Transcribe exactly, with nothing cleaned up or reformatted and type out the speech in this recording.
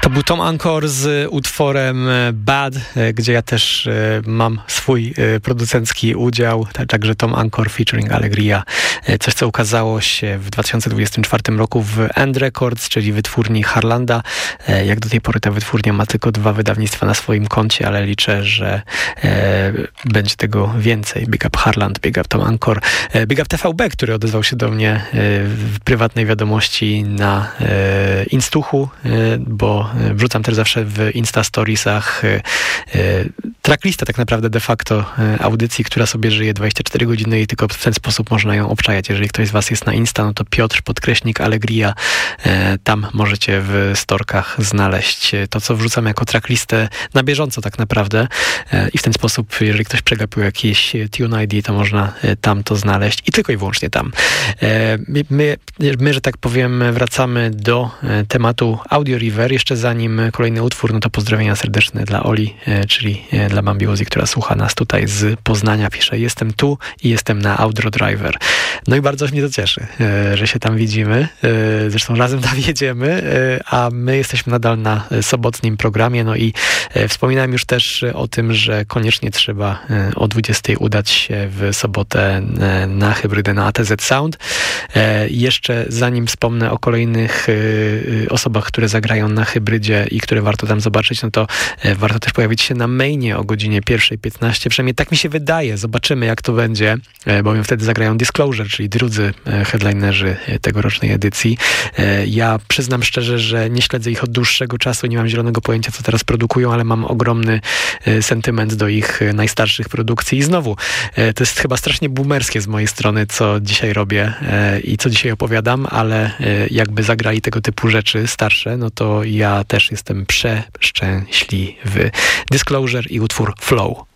To był Tom Ankor z utworem Bad, gdzie ja też mam swój producencki udział, także Tom Ankor featuring Alegria. Coś, co ukazało się w dwa tysiące dwudziestym czwartym roku w End Records, czyli wytwórni Harlanda. Jak do tej pory ta wytwórnia ma tylko dwa wydawnictwa na swoim koncie, ale liczę, że e, będzie tego więcej. Big up Harland, big up Tom Ankor, e, big up T V B, który odezwał się do mnie e, w prywatnej wiadomości na e, Instuchu, e, bo wrzucam też zawsze w Insta Storiesach e, e, tracklistę tak naprawdę de facto e, audycji, która sobie żyje dwadzieścia cztery godziny i tylko w ten sposób można ją obczajać. Jeżeli ktoś z was jest na Insta, no to Piotr podkreśnik Alegria, e, tam możecie w storkach znaleźć to, co wrzucam jako tracklistę na bieżąco tak naprawdę e, i w ten sposób, jeżeli ktoś przegapił jakieś Tune I D, to można e, tam to znaleźć i tylko i wyłącznie tam. E, my, my, że tak powiem, wracamy do e, tematu Audio River. Jeszcze zanim kolejny utwór, no to pozdrowienia serdeczne dla Oli, e, czyli e, dla Bambi Uzi, która słucha nas tutaj z Poznania. Pisze: jestem tu i jestem na Audio Driver. No i bardzo mnie to cieszy, e, że się tam widzimy. E, zresztą razem tam jedziemy, e, a my jesteśmy nadal na sobotnim programie. No i e, wspominałem już też o tym, że koniecznie trzeba e, o dwudziestej udać się w sobotę e, na hybrydę na A T Z Sound. E, jeszcze zanim wspomnę o kolejnych e, osobach, które zagrają na hybrydzie i które warto tam zobaczyć, no to e, warto też pojawić się na mainie o godzinie pierwsza piętnaście. Przynajmniej tak mi się wydaje. Zobaczymy, jak to będzie, e, bowiem wtedy zagrają Disclosure, czyli drudzy e, headlinerzy tegorocznej edycji. E, ja przyznam szczerze, że nie śledzę ich od dłuższego czasu, nie mam zielonego pojęcia, co teraz produkują, ale mam ogromny e, sentyment do ich e, najstarszych produkcji. I znowu, e, to jest chyba strasznie boomerskie z mojej strony, co dzisiaj robię e, i co dzisiaj opowiadam, ale e, jakby zagrali tego typu rzeczy starsze, no to ja też jestem przeszczęśliwy. Disclosure i utwór Flow.